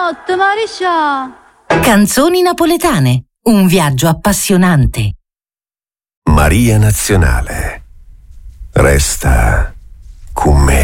Buonanotte, Mariscia. Canzoni napoletane, un viaggio appassionante. Maria Nazionale, resta con me.